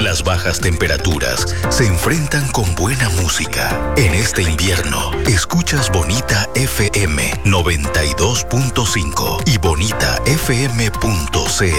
Las bajas temperaturas se enfrentan con buena música. En este invierno, escuchas Bonita FM 92.5 y bonitafm.cl.